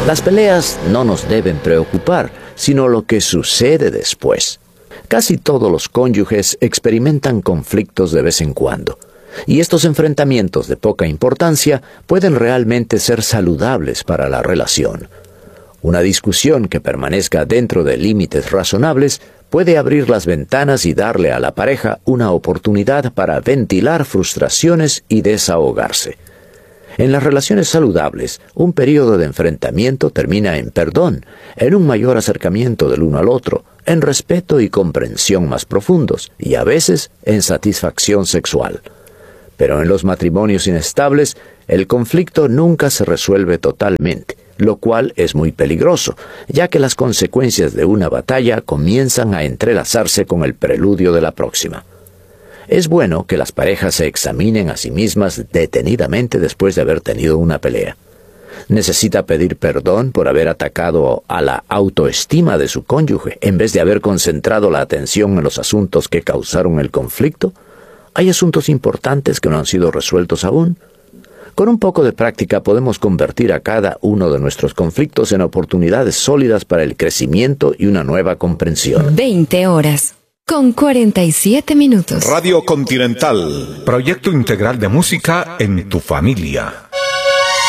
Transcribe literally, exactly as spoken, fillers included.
Las peleas no nos deben preocupar, sino lo que sucede después. Casi todos los cónyuges experimentan conflictos de vez en cuando, y estos enfrentamientos de poca importancia pueden realmente ser saludables para la relación. Una discusión que permanezca dentro de límites razonables puede abrir las ventanas y darle a la pareja una oportunidad para ventilar frustraciones y desahogarse. En las relaciones saludables, un periodo de enfrentamiento termina en perdón, en un mayor acercamiento del uno al otro, en respeto y comprensión más profundos, y a veces en satisfacción sexual. Pero en los matrimonios inestables, el conflicto nunca se resuelve totalmente, lo cual es muy peligroso, ya que las consecuencias de una batalla comienzan a entrelazarse con el preludio de la próxima. Es bueno que las parejas se examinen a sí mismas detenidamente después de haber tenido una pelea. ¿Necesita pedir perdón por haber atacado a la autoestima de su cónyuge en vez de haber concentrado la atención en los asuntos que causaron el conflicto? ¿Hay asuntos importantes que no han sido resueltos aún? Con un poco de práctica podemos convertir a cada uno de nuestros conflictos en oportunidades sólidas para el crecimiento y una nueva comprensión. veinte horas. Con cuarenta y siete minutos. Radio Continental. Proyecto integral de música en tu familia.